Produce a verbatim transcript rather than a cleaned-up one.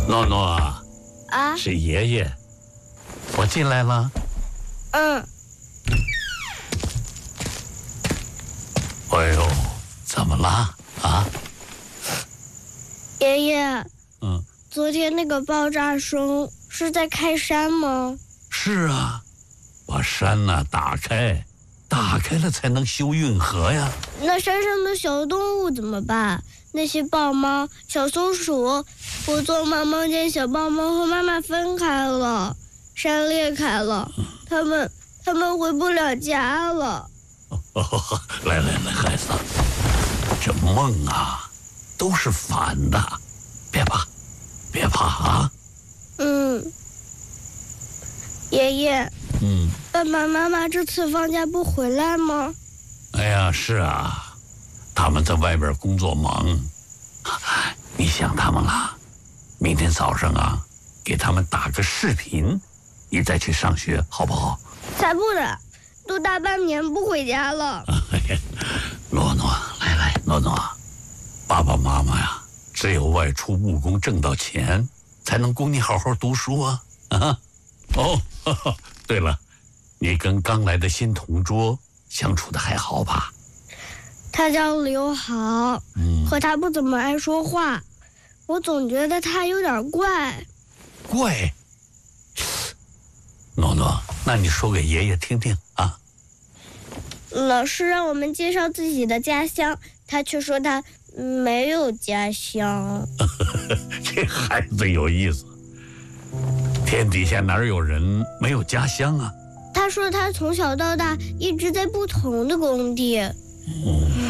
诺诺啊， 啊， 是爷爷，我进来了。 嗯。 哎呦，怎么了啊？ 爷爷， 嗯， 昨天那个爆炸声是在开山吗？ 是啊，把山呐、打开，打开了才能修运河呀。 那山上的小动物怎么办？那些豹猫、小松鼠，我做梦梦见小豹猫和妈妈分开了，山裂开了，它们它们回不了家了。 哦，来来来，孩子，这梦啊，都是反的，别怕，别怕啊。 嗯，爷爷， 嗯， 爸爸妈妈这次放假不回来吗？ 哎呀，是啊，他们在外边工作忙，你想他们了？明天早上啊，给他们打个视频，你再去上学，好不好？ 才不呢，都大半年不回家了。 诺诺，来来，诺诺，爸爸妈妈呀，只有外出务工挣到钱，才能供你好好读书啊！啊，哦，呵呵，对了，你跟刚来的新同桌相处的还好吧？ 他叫刘豪， 嗯， 和他不怎么爱说话，我总觉得他有点怪。 怪。诺诺，那你说给爷爷听听啊。 老师让我们介绍自己的家乡，他却说他没有家乡。 这孩子有意思，天底下哪有人没有家乡啊？ 他说他从小到大一直在不同的工地。 嗯